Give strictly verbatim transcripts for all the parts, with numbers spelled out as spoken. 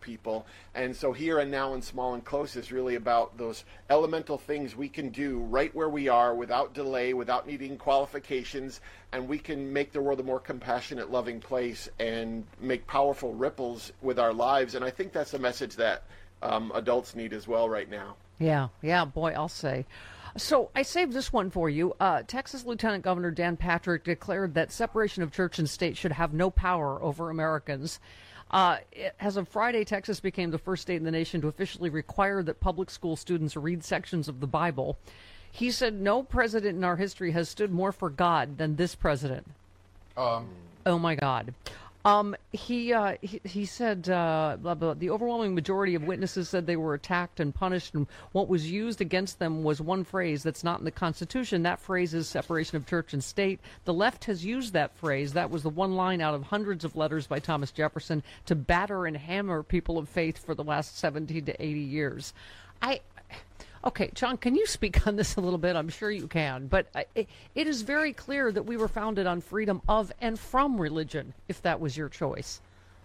people. And so Here and Now and Small and Close is really about those elemental things we can do right where we are without delay, without needing qualifications, and we can make the world a more compassionate, loving place and make powerful ripples with our lives. And I think that's a message that um, adults need as well right now. Yeah, yeah, boy, I'll say. So I saved this one for you. Uh, Texas Lieutenant Governor Dan Patrick declared that separation of church and state should have no power over Americans. Uh, as of Friday, Texas became the first state in the nation to officially require that public school students read sections of the Bible. He said no president in our history has stood more for God than this president. Um. Oh, my God. Um, he, uh, he he said uh, blah, blah, the overwhelming majority of witnesses said they were attacked and punished, and what was used against them was one phrase that's not in the Constitution. That phrase is separation of church and state. The left has used that phrase. That was the one line out of hundreds of letters by Thomas Jefferson to batter and hammer people of faith for the last seventy to eighty years. I... Okay, John, can you speak on this a little bit? I'm sure you can. But it, it is very clear that we were founded on freedom of and from religion, if that was your choice.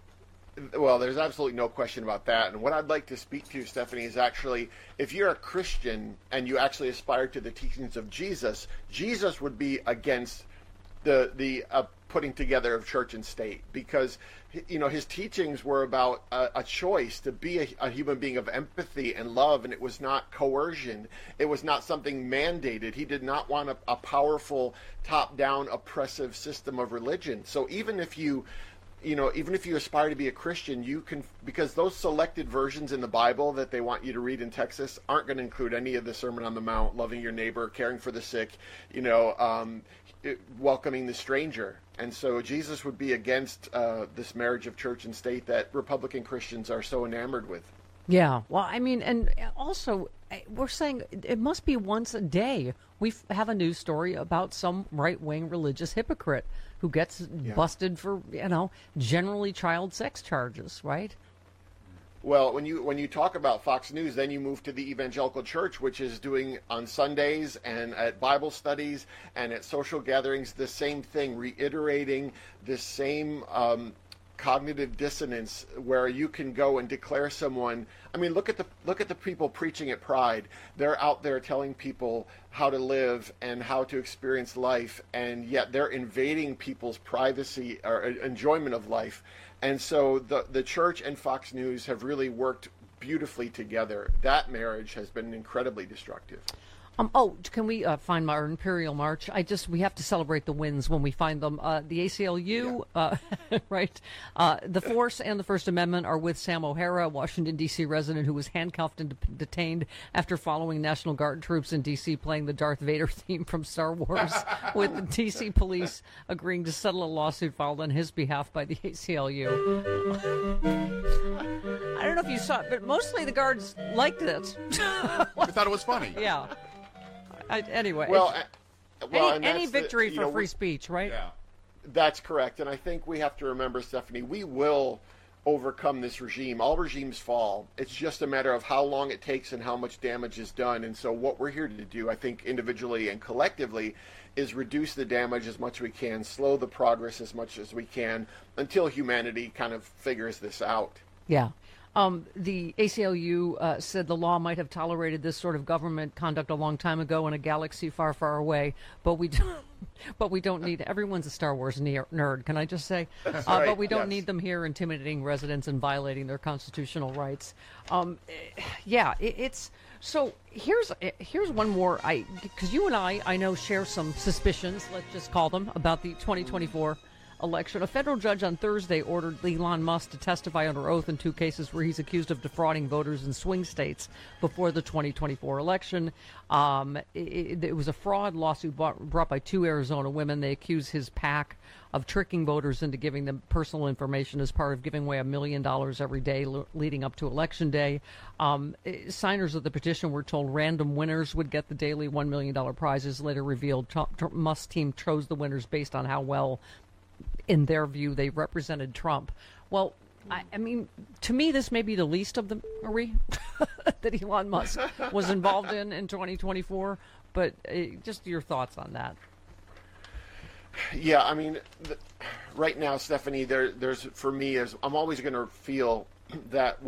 Well, there's absolutely no question about that. And what I'd like to speak to, Stephanie, is actually, if you're a Christian and you actually aspire to the teachings of Jesus, Jesus would be against the the uh, putting together of church and state, because you know his teachings were about a, a choice to be a, a human being of empathy and love, and it was not coercion. It was not something mandated. He did not want a, a powerful top-down oppressive system of religion. So even if you you know even if you aspire to be a Christian, you can, because those selected versions in the Bible that they want you to read in Texas aren't going to include any of the Sermon on the Mount, loving your neighbor, caring for the sick, you know um welcoming the stranger. And so Jesus would be against uh, this marriage of church and state that Republican Christians are so enamored with. Yeah, well, I mean, and also we're saying it must be once a day we have a news story about some right-wing religious hypocrite who gets yeah. busted for, you know, generally child sex charges, right? Well, when you when you talk about Fox News, then you move to the evangelical church, which is doing on Sundays and at Bible studies and at social gatherings the same thing, reiterating the same um, cognitive dissonance, where you can go and declare someone. I mean, look at the look at the people preaching at Pride. They're out there telling people how to live and how to experience life, and yet they're invading people's privacy or enjoyment of life. And so the the church and Fox News have really worked beautifully together. That marriage has been incredibly destructive. Um, oh, can we uh, find our Imperial March? I just, we have to celebrate the wins when we find them. Uh, the A C L U, yeah. uh, right? Uh, the Force and the First Amendment are with Sam O'Hara, a Washington, D C resident who was handcuffed and de- detained after following National Guard troops in D C playing the Darth Vader theme from Star Wars, with the D C police agreeing to settle a lawsuit filed on his behalf by the A C L U. I don't know if you saw it, but mostly the guards liked it. I thought it was funny. Yeah. I, anyway, well, uh, well, any, any victory the, for know, free speech, right? Yeah, that's correct. And I think we have to remember, Stephanie, we will overcome this regime. All regimes fall. It's just a matter of how long it takes and how much damage is done. And so what we're here to do, I think, individually and collectively, is reduce the damage as much as we can, slow the progress as much as we can, until humanity kind of figures this out. Yeah. Um, the A C L U uh, said the law might have tolerated this sort of government conduct a long time ago in a galaxy far, far away, but we don't, but we don't need, everyone's a Star Wars ne- nerd, can I just say? Uh, right, but we don't yes. need them here intimidating residents and violating their constitutional rights. Um, yeah, it, it's, so here's here's one more, I because you and I, I know, share some suspicions, let's just call them, about the twenty twenty-four election. A federal judge on Thursday ordered Elon Musk to testify under oath in two cases where he's accused of defrauding voters in swing states before the twenty twenty-four election. Um, it, it was a fraud lawsuit brought, brought by two Arizona women. They accuse his PAC of tricking voters into giving them personal information as part of giving away a million dollars every day le- leading up to Election Day. Um, signers of the petition were told random winners would get the daily one million dollars prizes. Later revealed Trump, Musk's team chose the winners based on how well, in their view, they represented Trump. Well, I, I mean, to me, this may be the least of the, Marie, that Elon Musk was involved in in twenty twenty-four. But uh, just your thoughts on that. Yeah, I mean, the, right now, Stephanie, there, there's, for me, is I'm always going to feel that